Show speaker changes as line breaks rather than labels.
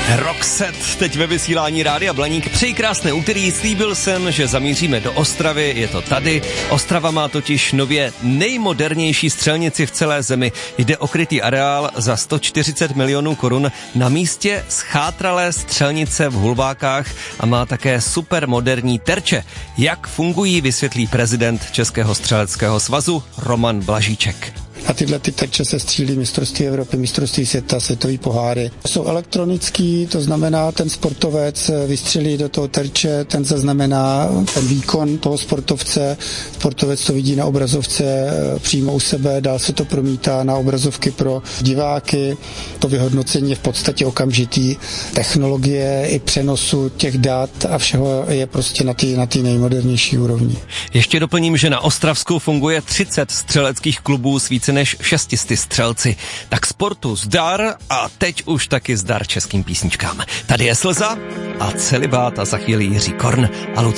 Roxette, teď ve vysílání Rádia Blaník. Přeji krásné úterý, slíbil jsem, že zamíříme do Ostravy, je to tady. Ostrava má totiž nově nejmodernější střelnici v celé zemi. Jde o krytý areál za 140 milionů korun na místě schátralé střelnice v Hulvákách a má také supermoderní terče. Jak fungují, vysvětlí prezident Českého střeleckého svazu Roman Blažíček.
A tyhle ty terče se střílí mistrovství Evropy, mistrovství světa, světový poháry. Jsou elektronický, to znamená, ten sportovec vystřelí do toho terče, ten zaznamená ten výkon toho sportovce. Sportovec to vidí na obrazovce přímo u sebe, dál se to promítá na obrazovky pro diváky. To vyhodnocení je v podstatě okamžitý. Technologie i přenosu těch dat a všeho je prostě na té nejmodernější úrovni.
Ještě doplním, že na Ostravsku funguje 30 střeleckých klubů s více než 600 střelci. Tak sportu zdar a teď už taky zdar českým písničkám. Tady je Slza a Celibát a za chvíli Jiří Korn a